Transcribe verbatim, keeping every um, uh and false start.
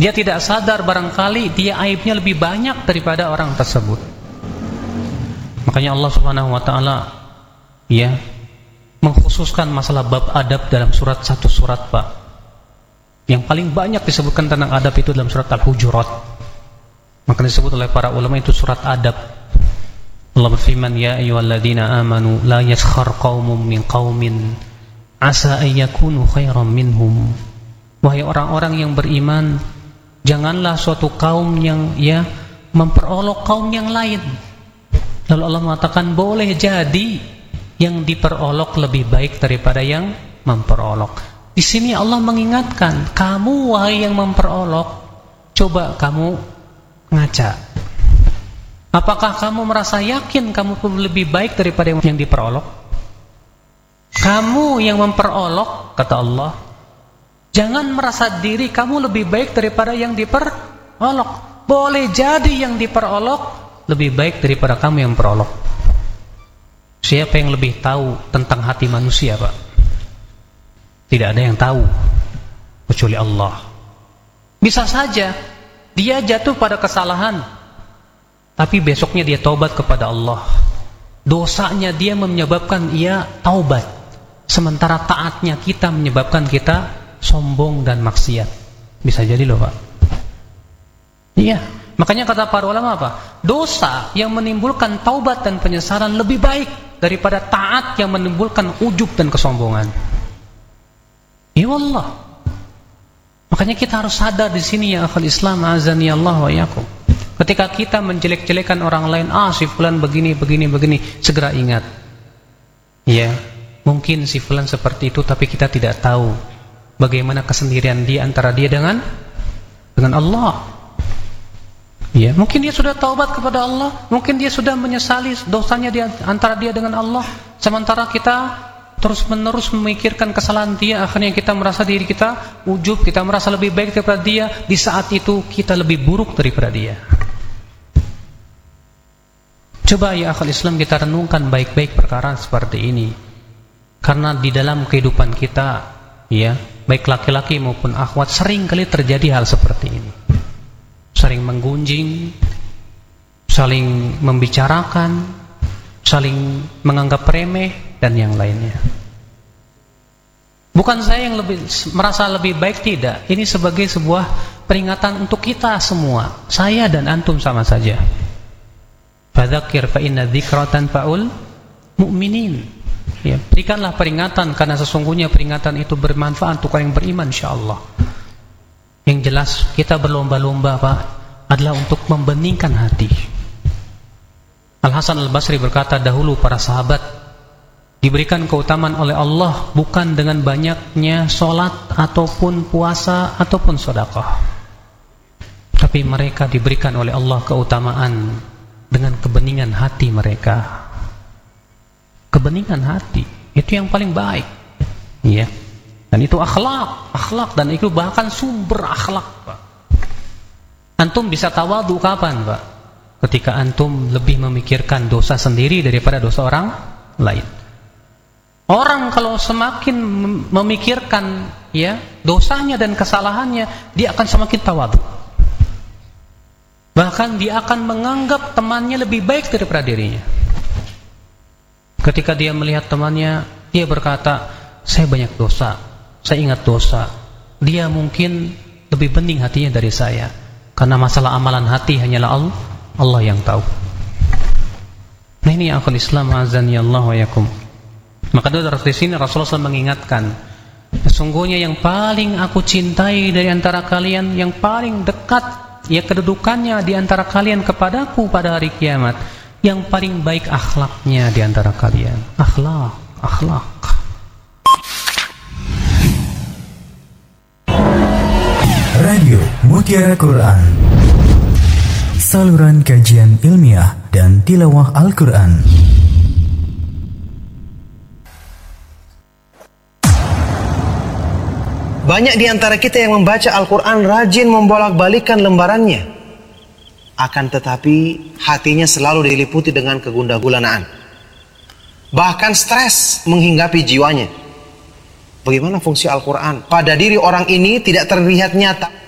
Dia tidak sadar barangkali dia aibnya lebih banyak daripada orang tersebut. Makanya Allah Subhanahu wa taala ya mengkhususkan masalah bab adab dalam surat satu surat, Pak. Yang paling banyak disebutkan tentang adab itu dalam surat Al-Hujurat. Maka disebut oleh para ulama itu surat adab. Allah berfirman, ya ayyuhalladzina amanu la yaskhar qaumun min qaumin asa an yakunu khairan minhum. Wahai orang-orang yang beriman, janganlah suatu kaum yang ya memperolok kaum yang lain. Lalu Allah mengatakan boleh jadi yang diperolok lebih baik daripada yang memperolok. Di sini Allah mengingatkan, kamu wahai yang memperolok, coba kamu ngaca. Apakah kamu merasa yakin kamu lebih baik daripada yang diperolok? Kamu yang memperolok, kata Allah, jangan merasa diri kamu lebih baik daripada yang diperolok. Boleh jadi yang diperolok lebih baik daripada kamu yang perolok. Siapa yang lebih tahu tentang hati manusia, Pak? Tidak ada yang tahu kecuali Allah. Bisa saja dia jatuh pada kesalahan, tapi besoknya dia taubat kepada Allah. Dosanya dia menyebabkan ia taubat, sementara taatnya kita menyebabkan kita sombong dan maksiat. Bisa jadi loh, Pak. Iya, makanya kata para ulama apa? Dosa yang menimbulkan taubat dan penyesalan lebih baik daripada taat yang menimbulkan ujub dan kesombongan. Ya Allah. Makanya kita harus sadar di sini ya akhul Islam, azani Allah wa iyyakum. Ketika kita menjelek-jelekan orang lain, ah si fulan begini begini begini, segera ingat. Ya, mungkin si fulan seperti itu tapi kita tidak tahu bagaimana kesendirian dia antara dia dengan dengan Allah. Ya, mungkin dia sudah taubat kepada Allah, mungkin dia sudah menyesali dosanya dia antara dia dengan Allah, sementara kita terus-menerus memikirkan kesalahan dia, akhirnya kita merasa diri kita ujub, kita merasa lebih baik daripada dia. Di saat itu kita lebih buruk daripada dia. Coba ya akhul Islam kita renungkan baik-baik perkara seperti ini. Karena di dalam kehidupan kita, ya, baik laki-laki maupun akhwat, sering kali terjadi hal seperti ini. Sering menggunjing, saling membicarakan, saling menganggap remeh dan yang lainnya. Bukan saya yang lebih merasa lebih baik, tidak. Ini sebagai sebuah peringatan untuk kita semua. Saya dan antum sama saja. Fadzakir fa inna dzikra tanfa'ul mu'minin. Ya, berikanlah peringatan karena sesungguhnya peringatan itu bermanfaat untuk orang yang beriman insyaallah. Yang jelas kita berlomba-lomba, Pak, adalah untuk membeningkan hati. Al-Hasan Al-Basri berkata, dahulu para sahabat diberikan keutamaan oleh Allah bukan dengan banyaknya sholat ataupun puasa ataupun sedekah, tapi mereka diberikan oleh Allah keutamaan dengan kebeningan hati mereka. Kebeningan hati itu yang paling baik, ya. Dan itu akhlak, akhlak dan itu bahkan sumber akhlak, Pak. Antum bisa tawadhu kapan, Pak? Ketika antum lebih memikirkan dosa sendiri daripada dosa orang lain. Orang kalau semakin memikirkan ya dosanya dan kesalahannya, dia akan semakin tawadhu. Bahkan dia akan menganggap temannya lebih baik daripada dirinya. Ketika dia melihat temannya, dia berkata, saya banyak dosa, saya ingat dosa. Dia mungkin lebih bening hatinya dari saya. Karena masalah amalan hati hanyalah Allah, Allah yang tahu. Nah ini akhul Islam, azani Allah wa yakum. Maka dari sini Rasulullah shallallahu alaihi wasallam mengingatkan, sesungguhnya yang paling aku cintai dari antara kalian, yang paling dekat ya kedudukannya di antara kalian kepadaku pada hari kiamat, yang paling baik akhlaknya di antara kalian. Akhlak, akhlak. Radio Mutiara Quran, saluran kajian ilmiah dan tilawah Al-Quran. Banyak di antara kita yang membaca Al-Quran rajin membolak-balikan lembarannya, akan tetapi hatinya selalu diliputi dengan kegundah-gulanaan, bahkan stres menghinggapi jiwanya. Bagaimana fungsi Al-Quran? Pada diri orang ini tidak terlihat nyata.